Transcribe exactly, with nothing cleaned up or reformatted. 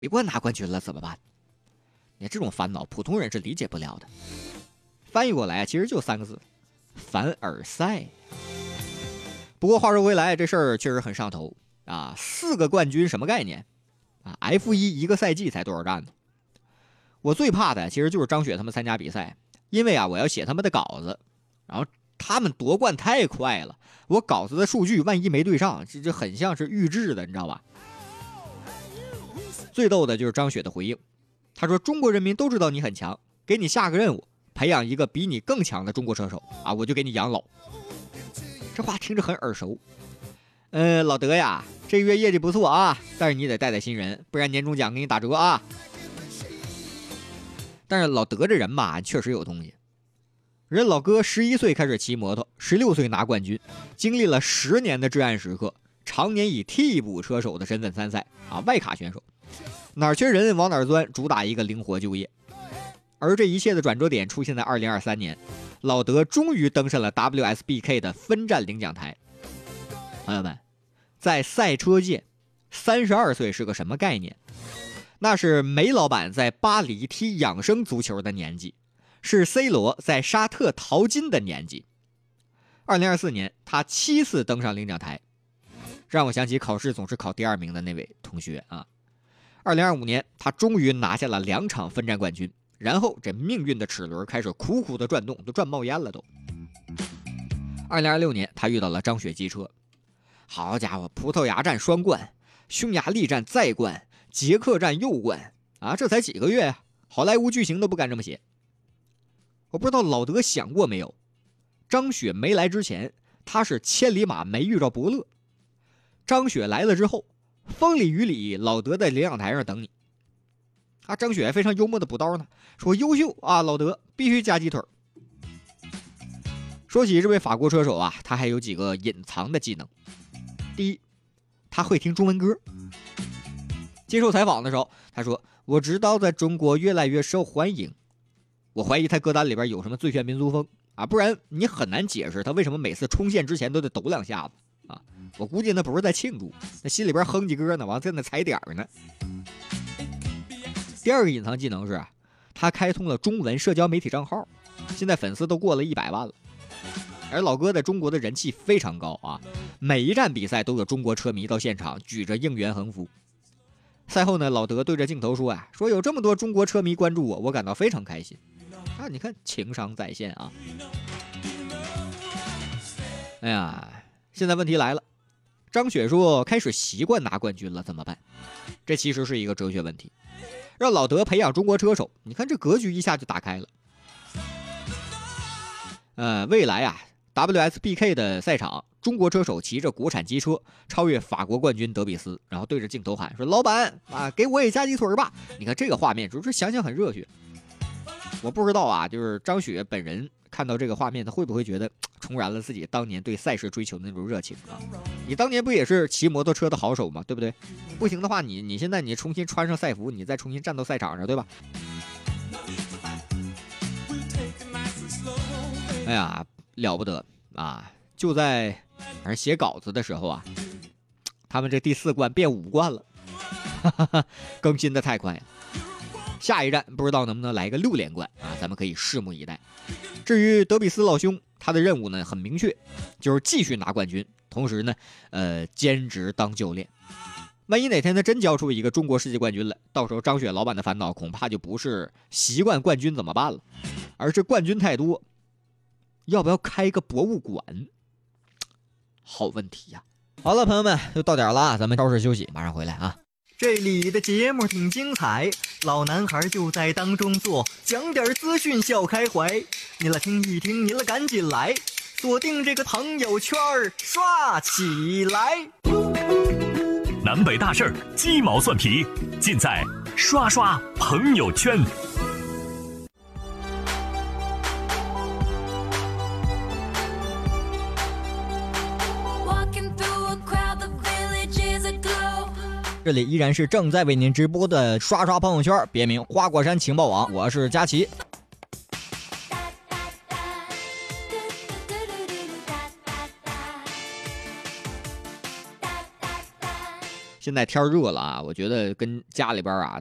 美国拿冠军了怎么办？你这种烦恼，普通人是理解不了的。翻译过来其实就三个字：凡尔赛。不过话说回来，这事儿确实很上头啊！四个冠军什么概念啊 ？F 一 一个赛季才多少站呢？我最怕的其实就是张雪他们参加比赛，因为啊，我要写他们的稿子，然后他们夺冠太快了，我稿子的数据万一没对上，这就很像是预制的，你知道吧？最逗的就是张雪的回应，他说：“中国人民都知道你很强，给你下个任务，培养一个比你更强的中国车手啊，我就给你养老。”这话听着很耳熟。呃，老德呀，这个月业绩不错啊，但是你得带带新人，不然年终奖给你打折啊。但是老德这人吧，确实有东西。人老哥十一岁开始骑摩托，十六岁拿冠军，经历了十年的至暗时刻，常年以替补车手的身份参赛啊，外卡选手，哪儿缺人往哪儿钻，主打一个灵活就业。而这一切的转折点出现在二零二三年，老德终于登上了 W S B K 的分站领奖台。朋友们，在赛车界，三十二岁是个什么概念？那是梅老板在巴黎踢养生足球的年纪，是 C 罗在沙特淘金的年纪。二零二四年，他七次登上领奖台，让我想起考试总是考第二名的那位同学啊。二零二五年，他终于拿下了两场分站冠军，然后这命运的齿轮开始苦苦的转动，都转冒烟了都。二零二六年，他遇到了张雪机车，好家伙，葡萄牙站双冠，匈牙利站再冠，捷克站又冠啊！这才几个月呀、啊，好莱坞剧情都不敢这么写。我不知道老德想过没有，张雪没来之前，他是千里马没遇着伯乐；张雪来了之后，风里雨里，老德在领奖台上等你。啊，张雪非常幽默的补刀呢，说优秀啊，老德必须加鸡腿。说起这位法国车手啊，他还有几个隐藏的技能。第一，他会听中文歌。接受采访的时候，他说：“我知道在中国越来越受欢迎。”我怀疑他歌单里边有什么最炫民族风啊，不然你很难解释他为什么每次冲线之前都得抖两下子啊。我估计那不是在庆祝，那心里边哼几歌呢，完在那踩点呢。第二个隐藏技能是啊，他开通了中文社交媒体账号，现在粉丝都过了一百万了。而老哥在中国的人气非常高啊，每一站比赛都有中国车迷到现场举着应援横幅。赛后呢，老德对着镜头说啊，说有这么多中国车迷关注我，我感到非常开心。啊，你看情商在线啊！哎呀，现在问题来了，张雪说开始习惯拿冠军了怎么办？这其实是一个哲学问题。让老德培养中国车手，你看这格局一下就打开了。呃，未来啊 ，W S B K 的赛场，中国车手骑着国产机车超越法国冠军德比斯，然后对着镜头喊说：“老板啊，给我也加鸡腿吧！”你看这个画面，就是想想很热血。我不知道啊，就是张雪本人看到这个画面，他会不会觉得重燃了自己当年对赛事追求的那种热情啊？你当年不也是骑摩托车的好手吗？对不对？不行的话，你你现在你重新穿上赛服，你再重新站到赛场上，对吧？哎呀，了不得啊！就在反正写稿子的时候啊，他们这第四冠变五冠了，哈哈哈，更新的太快了。下一站不知道能不能来个六连冠啊，咱们可以拭目以待。至于德比斯老兄，他的任务呢很明确，就是继续拿冠军，同时呢，呃，兼职当教练。万一哪天他真交出一个中国世界冠军来，到时候张雪老板的烦恼恐怕就不是习惯冠军怎么办了，而是冠军太多，要不要开个博物馆？好问题呀、啊！好了，朋友们，又到点了啊，咱们稍事休息，马上回来啊。 这里的节目挺精彩，老男孩就在当中做，讲点资讯笑开怀。你了听一听，你了赶紧来，锁定这个朋友圈刷起来。 南北大事儿，鸡毛蒜皮，尽在刷刷朋友圈。 这里依然是正在为您直播的刷刷朋友圈，别名花果山情报网，我是佳琪。 现在天热了啊，我觉得跟家里边啊